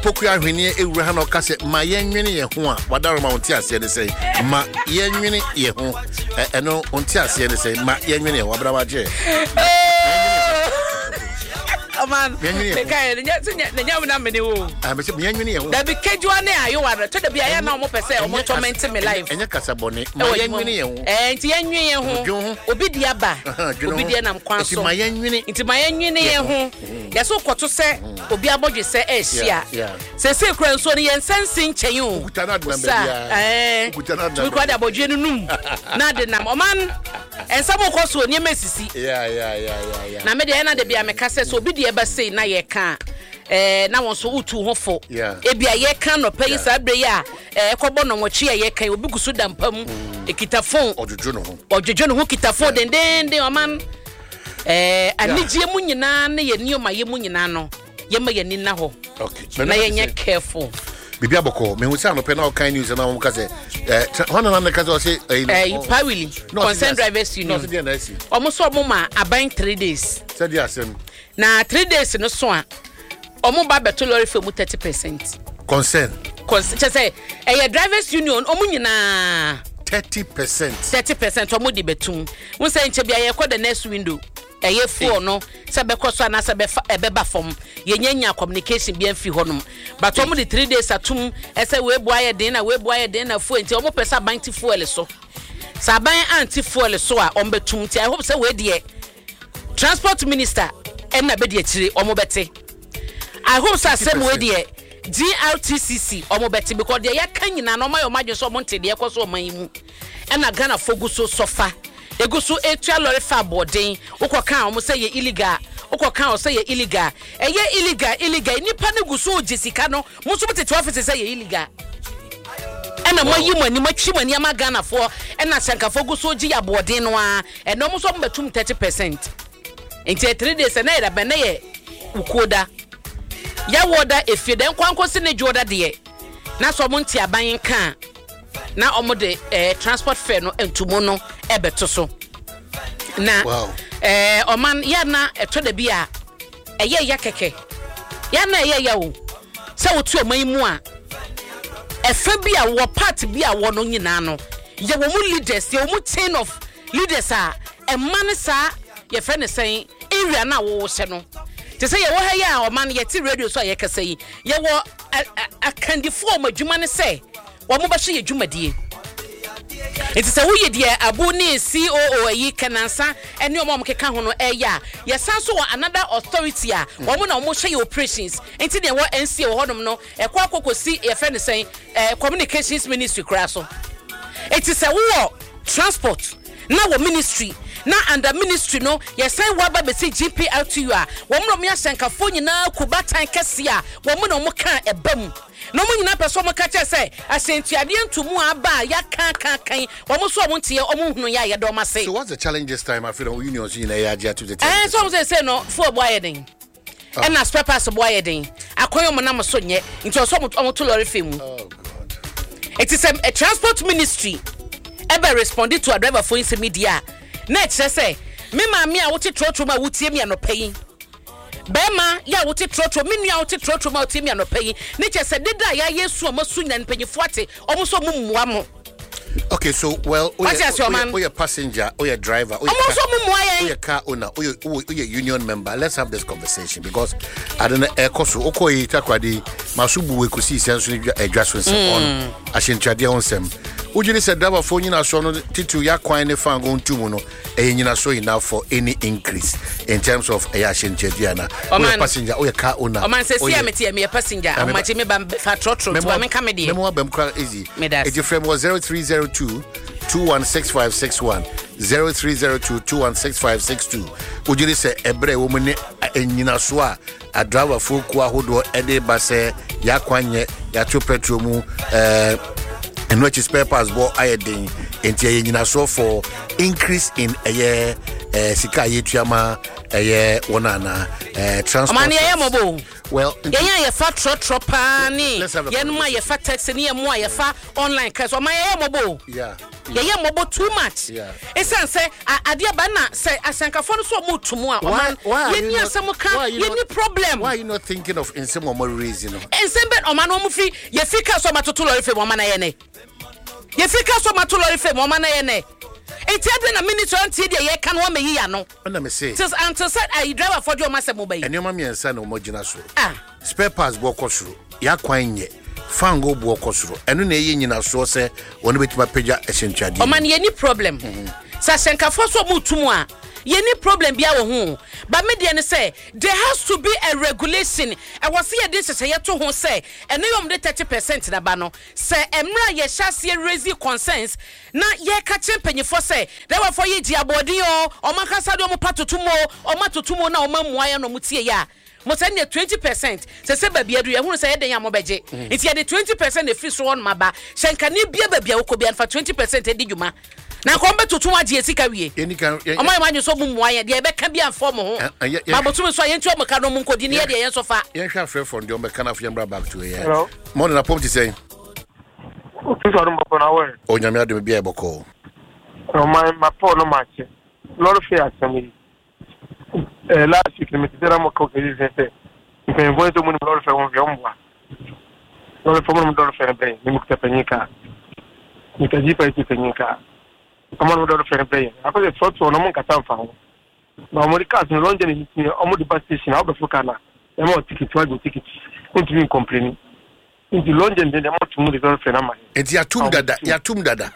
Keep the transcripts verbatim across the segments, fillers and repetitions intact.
Pokua hwene ewura ha no ka se ma yenwene ye ho a wadaro ma wonti ase ne sei ma yenwene ye ho eno wonti ase ne sei ma yenwene ye ho abra ba je man me kai nya nya nya na me ne wo ah me se me yenwene ye ho da bi kedua ne ayo wa to da bi aya na mo pese o mo torment me life enya kasa bone ma yenwene ye ho eh nti yenwene ye ho obi di aba obi di na mkwan so nti ma yenwene nti ma yenwene ye ho ya so kwoto se obi abodwe se e hia se se kura nso ne yensensi nchen o eh we kwa da abodwe no num na de nam o man ensamo koso ne mesisi yeah yeah yeah yeah na me de na de bia me kase so obi de ba sei na ye ka eh na won so utu hofo e bia ye ka no pay sabre ya eh kobo no nwochi ye kan obi gusu dampam ekita phone ojojo no ho ojojo no ho kita phone den den den o man eh anigye mu nyina na ye nioma ye mu nyina no ye ma ye ni na ho okay na ye nye careful bibi aboko me hu say no pe na o kan news na won ka say eh hona na na ka say eh pawili concern drivers union no say na si o mo so mo ma aban three days say dia asem na three days no so a o mo ba beto lorry fe mu thirty percent concern concern say eh drivers union o mo nyina thirty percent thirty percent o mo di betum won say nche bia ye the next window eye fo no se be koso na se be ebe ba fom ye nyanya communication bia mfi honum but o mo di three days atum ese we bu aye den na we bu aye den na fo nti o mo pesa banti fuel so sa ban anti fuel so a o mbetum nti I hope say we de transport minister en na be de akire o mo bete I hope say say we de G R T C C o mo bete because de ya kan nyina no mayo madwe so mo nte de ekoso o man mu en na Ghana foguso sofa egusu etua lorry fa boarding ukoka o mo say ye illegal ukoka o say ye illegal eye illegal illegal nipa ne gusu ojesika no mo so tete office say ye illegal ena mo yi mo ni matwi mo ni ama Ghana fo ena sankafo gusu oji ya boarding no a eno mo so mbetum thirty percent enti three days na era be na ye ukoda ya woda efie den kwanko se ne joda de na so mo nti aban kan na omode eh transport fare no entumo no ebeto so na wow. eh oman ya na eto da bia eye ya keke ya na eye ya wo se wotu oman mu a efa bia wo part bia wo no nyina no ye wo mu leaders ye wo mu chain of leaders a emman sa ye fe ne sen area na wo wo se no te se ye wo ha ya oman ye ti radio so ye kasa yi ye wo akandifo omadwuma ne se wo mo ba hye adwumadie enti se wo ye de abu ne C O O ayi kanansa ene o mo mkeka ho no eya ye san so wo another authority a wo mo na wo hye operations enti de wo N C A wo hodom no e kwa kokosi ye fe ne sen communications ministry kra so enti se wo transport na wo ministry na under ministry no ye san wa ba be se G P R T U a wo mo no me asankafo nyina kubatan kese a wo mo no mo kan ebam no mo nyina peso mo ka che se asentuade ntumu aba ya kan kan kan wo mo so mo ntie o mo hunu ya ye do ma se. So what's the challenge this time? I feel unions you know ya ja to the team. Eh so mo say say no for boy den and na spare pass boy den akoyo mo na mo so nye nti so mo mo to lorry femu. Oh god. It is a, a transport ministry ever responded to a driver for in media na che say me ma me a wo te trotro ma wo tie me anopai Bema ya wote trotro me nua wote trotro ma wote me anopai ne che se deda ya yesu o masu nya mpanyifo ate o mo so mumua mo. Okay, so well, we are we are passenger, we are driver, we are car owner, we are union member. Let's have this conversation because I don't know. Ekoso okoyi takwadi masubu we kusi sensu adjustments on ashintradia on sem. Ujini said driver for nyina so no titu ya kwan ne fan go ntumu no e nyina so enough for any increase in terms of a ashintradia na. We are passenger, we are car owner. O man say see ameti me passenger, o ma me ba fa trotro to me come dey. Memo bem kra easy. Eji frame was zero three zero two two one six five six one zero three zero two two one six five six two. Ujiri se ebre wo mune enyina so a adrawa fo ku ahodo ede ba se yakwanye ya to petrol mu eh and which spare parts bo ayedin enti enyina so for increase in eye eh sika yetuama eye wonana eh transport. Amani ye mobo. Well, yeah, you fat tro tropani. Yenma you fat text ni yemu you fat online cause my mobile. Yeah. Yeah, yeah, mobile too much. Yeah. It's say adia bana say asanka phone so mu to mu. Why? Why? You need some can. You need problem. Why are you not thinking of in some more reason? In some bet o man o mu fi ye fika so matoto lori fe mo man na ye ne. Ye fika so matoto lori fe mo man na ye ne. It's had a minute until the year can one me no. Let me say. Since until said I drive for your master mobile. And your mommy and son homogena so. Ah. Spare parts walk through. Ya kwanye. Fango walk through. And no ye nyina so say one bit my page essential. O man ye ni problem. Sa senka for so mutu mu a. Ye ni problem bia wo ho. But me dey say there has to be a regulation. I was here this say ye to ho say eno yom de thirty percent na ba no. Say emra ye hyase raise concerns na ye ka chempanyfo say there were for ye di abodi o o makasa do mo patotumo o matotumo na o mamuaye no mutie ya. Mo say ne twenty percent say say ba bia do ye hu say den ya mo beje. Nti ye de twenty percent e fi so on maba. Shenka ni bia ba bia wo ko bia fa twenty percent e di dwuma. Na kombe tutu agye esika wie eni kan o mai manyo so mumwa ye de e be ka bia fo mo ho ba botum so ye nti o meka no mu nkodi ne ye de ye so fa ye hwa frɛ from de o meka na fiambra back to ye hello morning na pomti say o tu so no na we o nyame ade me bia e boko o mai ma po no match lord fe asemi eh last week me tira mo ko ke dice que voy to mo lord fe won vi omwa lord fe mo lord fe be ni mu kutapanyika nikajipa ikifanyika kama ndo ndo fere play akole foto no mun kata mfa ho ba mo rikas no lonje ni ni omo di bus station abu fuka na e mo ticket wa go ticket nti mi complain nti lonje ndi mo tumu di ndo fere na ma enti atum dada ya tum dada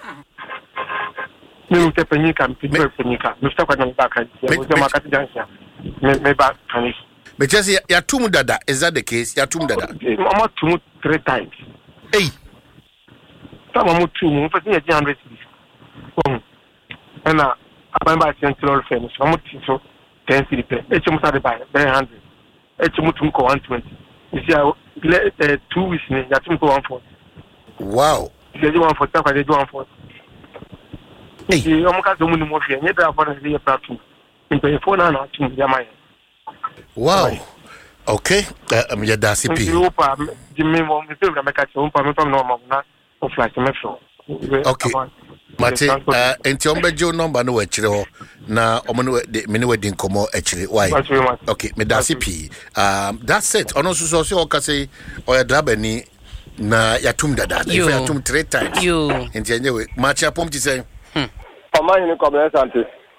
mi utapanyika mpigwe panyika mfita kwa namba ka ya mo sema kati jansia me me ba kanis but just ya tum dada is that the case ya tum dada omo tumu three times hey tama mo tumu mfa tinya one hundred um and uh I'm by central famous how much so ten city pay each mo start by one hundred each mo tum ko one twenty you see uh two weeks ne ya tum ko one forty wow you do one forty kwa dey do one forty eh o mo ka do mo ni mo fi nye da for the platform in pay phone na tum ya mai wow okay am ya da C P you pa jimmy mo mi se na ka so pa me pa no mo na o flash me so okay Mate, uh, enti ombejo number no wachire ho na omo me ne wadi nkomo achire why okay me da C P um that's it ono so so so okase o ya drabani na yatum dada na yatum three times you enti enyewe machi apom ti say hmm amani ni kombe sante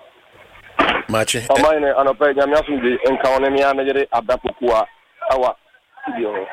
machi amani anope nyamya funde enka wona mi anagere adapokua awa bio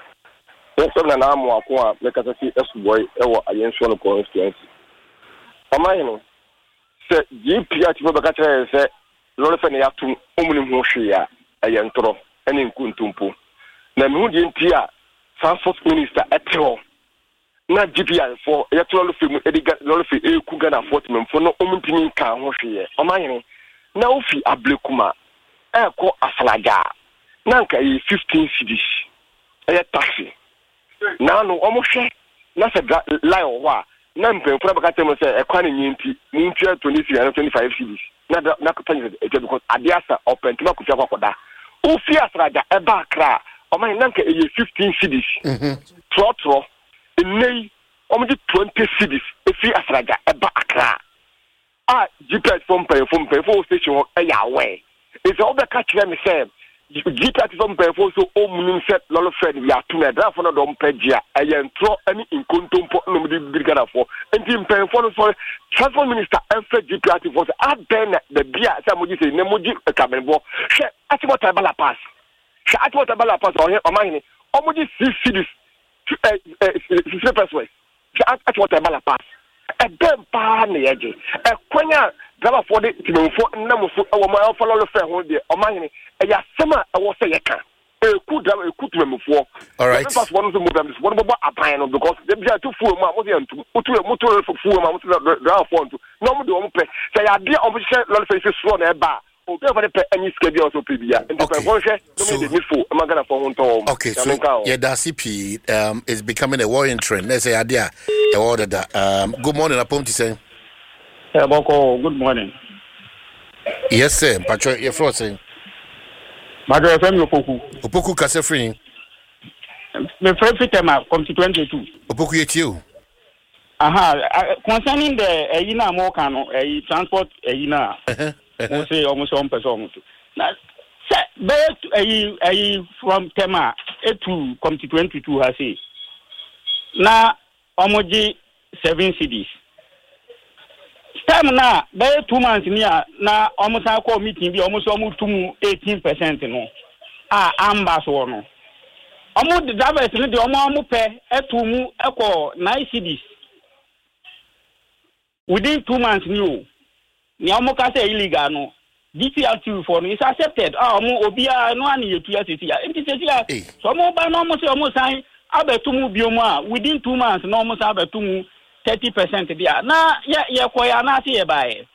so na na mo akwa me kasa si esboy ewo ayenso no constituency amani no se G P ati bo baka kire se lori fe ne yatum omunim ho hwea ayentro ene nkuntumpo na me hu di ntia transport minister etero na G P I for yetro lo fe mu ediga lori fe eku Ghana forty memfo no omuntini nka ho hwea amani na ofi ablekuma eko asalaga na nka yi fifteen cedis eye taxi na no omohwe na se lie owa na mpemfo na baka temo se ekwa ne nyinti muntua twenty-three and twenty-five cedis na na kupanya e because adiasa open to makufia kwakoda ofi asraja eba akra o man na nka eye fifteen cedis mhm trotro nei omoji twenty cedis efi asraja eba akra ah G P S from pay from pay for station e ya we is obeka kire me say G P S from pay for so omunim set lolo friend ya to na draft no do mpagia e yentro ani inkontompo no me brigada for enti mpay for so transport minister and G P S for aden the bia say moji say ne moji kamenbo she atimo tabala pass she atimo tabala pass o o mahini o moji six cities eh eh percent she atimo tabala pass a dem pa na yeje e kwanya driver for the timofo namuso e wo ma follow lo fe ho de o mahini e ya sema e wo se ye kan e ku driver e ku timofo all right pass one so mobile this one bobo apan no because they be to fuel ma mo se ntu otu e motor for fuel ma mo se driver for ntu no mo de o mo pe se ya de o mo se lo fe se so na e ba o be for the pe any schedule also pe bia ntu pe won hwe no me de nifo e ma gana for ho to okay so yeah da C P um is becoming a worrying trend let's say idea e order that um good morning apom ti say eh boko good morning yes sir pacho your floor say Madre Femi Opoku. Opoku Kasefrin. Me friend Fitema come to twenty-two. Opoku Yetio. Aha, concerning the Eyina Mokano, a transport Eyina, we say almost one person. Now, say, from Tema to come to twenty-two, I say. Now, Omoji seven cities. Time now, by two months near, now almost I call meeting be almost almost to eighteen percent, no. Ah, ambassador, no. Almost the drivers in the Omo pay at two mu echo nine cities. Within two months, new. Niamoka say illegal, no. D T L two for is accepted. Ah, Omo Obia, no one year to your city. Empty city. So, more by normal say almost sign. Abetumu bioma within two months, no almost abetumu thirty percent there. Na, yeah, yeah, koya na see by.